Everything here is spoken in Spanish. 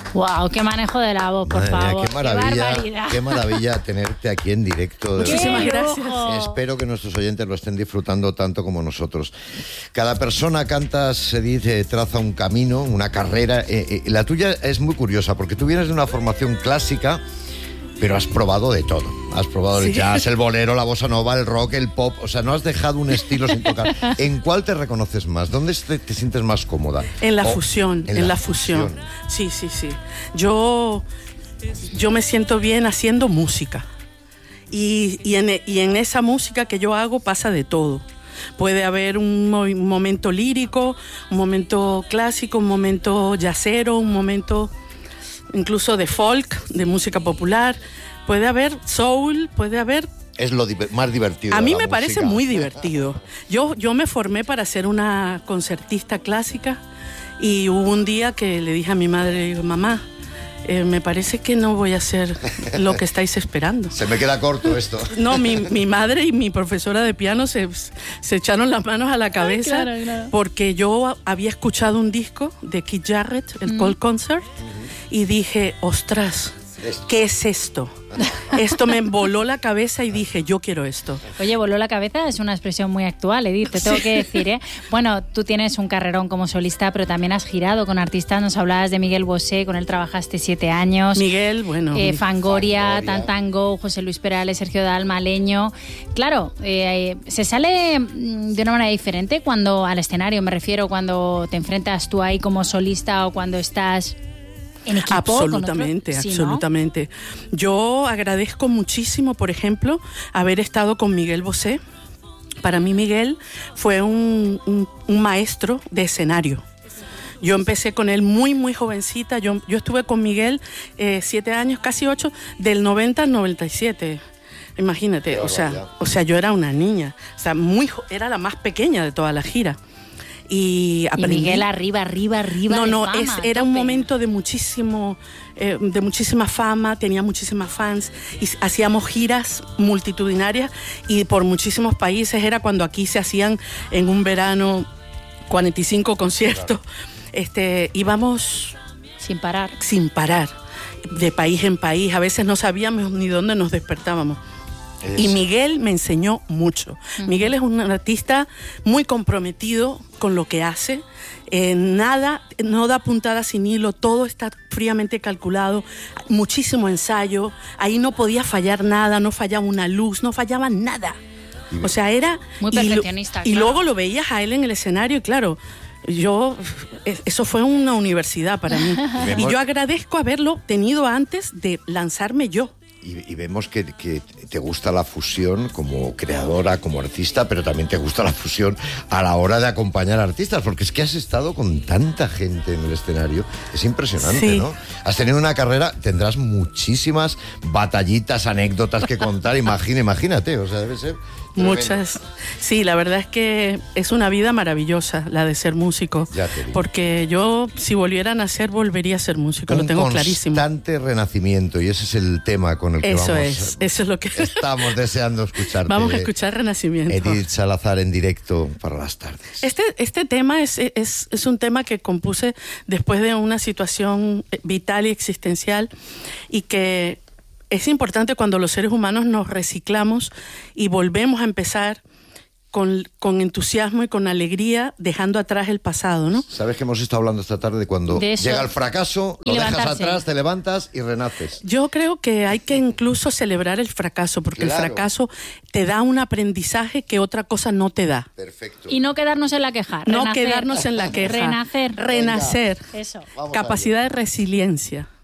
Wow, qué manejo de la voz, por favor. Qué maravilla, qué maravilla tenerte aquí en directo. Muchísimas gracias. Espero que nuestros oyentes lo estén disfrutando tanto como nosotros. Cada persona canta, se dice, traza un camino, una carrera. La tuya es muy curiosa porque tú vienes de una formación clásica, pero has probado de todo. Has probado el jazz, el bolero, la bossa nova, el rock, el pop. O sea, no has dejado un estilo sin tocar. ¿En cuál te reconoces más? ¿Dónde te sientes más cómoda? En la fusión, en la fusión. Sí. Yo me siento bien haciendo música. Y en esa música que yo hago pasa de todo. Puede haber un momento lírico, un momento clásico, un momento jazzero, un momento incluso de folk, de música popular. Puede haber soul, puede haber... Es lo más divertido. A mí me música. parece muy divertido. Yo me formé para ser una concertista clásica y hubo un día que le dije a mi madre, mamá, me parece que no voy a hacer lo que estáis esperando. Se me queda corto esto. No, mi madre y mi profesora de piano se echaron las manos a la cabeza. Claro. Porque yo había escuchado un disco de Keith Jarrett, el Cold Concert, y dije, ostras, ¿qué es esto? Esto me voló la cabeza y dije, yo quiero esto. Oye, voló la cabeza es una expresión muy actual, Edith, te tengo que decir, ¿eh? Bueno, tú tienes un carrerón como solista, pero también has girado con artistas. Nos hablabas de Miguel Bosé, con él trabajaste 7 años. Miguel, bueno. Fangoria, Tantango, José Luis Perales, Sergio Dalma, Leño. Claro, se sale de una manera diferente cuando al escenario, me refiero, cuando te enfrentas tú ahí como solista o cuando estás... en equipo, absolutamente, absolutamente. ¿No? Yo agradezco muchísimo, por ejemplo, haber estado con Miguel Bosé. Para mí Miguel fue un maestro de escenario. Yo empecé con él muy, muy jovencita. Yo estuve con Miguel 7 años, casi 8, del 90 al 97. Imagínate, o sea, yo era una niña. O sea, era la más pequeña de toda la gira. Y Miguel arriba. No, fama, era un momento de muchísima fama, tenía muchísimas fans y hacíamos giras multitudinarias y por muchísimos países. Era cuando aquí se hacían en un verano 45 conciertos. Claro. Íbamos sin parar, de país en país. A veces no sabíamos ni dónde nos despertábamos. Y Miguel me enseñó mucho. Miguel es un artista muy comprometido con lo que hace. Nada, no da puntada sin hilo, todo está fríamente calculado, muchísimo ensayo. Ahí no podía fallar nada, no fallaba una luz, no fallaba nada. O sea, era... muy perfeccionista. Y luego lo veías a él en el escenario y claro... eso fue una universidad para mí. Y yo agradezco haberlo tenido antes de lanzarme yo. Y vemos que te gusta la fusión como creadora, como artista, pero también te gusta la fusión a la hora de acompañar artistas, porque es que has estado con tanta gente en el escenario, es impresionante, ¿no? Has tenido una carrera, tendrás muchísimas batallitas, anécdotas que contar, imagínate, o sea, debe ser... Muchas. Sí, la verdad es que es una vida maravillosa la de ser músico. Porque yo, si volviera a nacer, volvería a ser músico, lo tengo clarísimo. Un constante renacimiento, y ese es el tema con el que eso es lo que estamos deseando escucharte. Vamos a escuchar Renacimiento. Edith Salazar en directo para las tardes. Este tema es un tema que compuse después de una situación vital y existencial, y que es importante cuando los seres humanos nos reciclamos y volvemos a empezar con entusiasmo y con alegría, dejando atrás el pasado, ¿no? Sabes que hemos estado hablando esta tarde de cuando llega el fracaso, lo dejas atrás, te levantas y renaces. Yo creo que hay que incluso celebrar el fracaso, porque el fracaso te da un aprendizaje que otra cosa no te da. Perfecto. Y no quedarnos en la queja. No quedarnos en la queja. Renacer. Renacer. Eso. Capacidad de resiliencia.